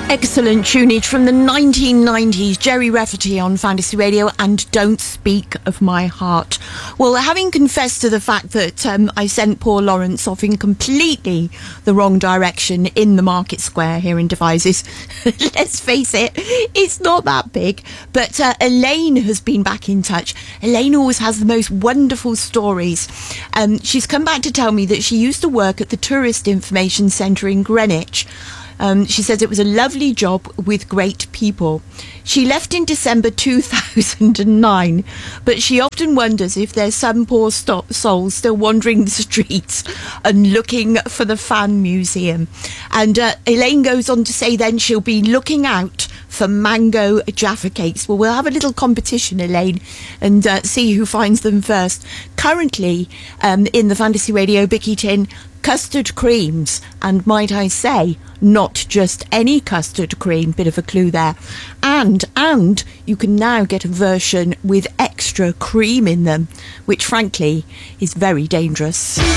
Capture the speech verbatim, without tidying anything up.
Excellent tunage from the nineteen nineties, Jerry Rafferty on Fantasy Radio and Don't Speak of My Heart. Well, having confessed to the fact that um, I sent poor Lawrence off in completely the wrong direction in the Market Square here in Devizes, let's face it, it's not that big. But uh, Elaine has been back in touch. Elaine always has the most wonderful stories. Um, she's come back to tell me that she used to work at the Tourist Information Centre in Greenwich. Um, she says it was a lovely job with great people. She left in December two thousand nine, but she often wonders if there's some poor sto- soul still wandering the streets and looking for the fan museum. And uh, Elaine goes on to say then she'll be looking out for mango Jaffa cakes. Well, we'll have a little competition, Elaine, and uh, see who finds them first. Currently, um, in the Fantasy Radio Bicky tin, custard creams, and might I say, not just any custard cream, bit of a clue there. And, and you can now get a version with extra cream in them, which frankly is very dangerous.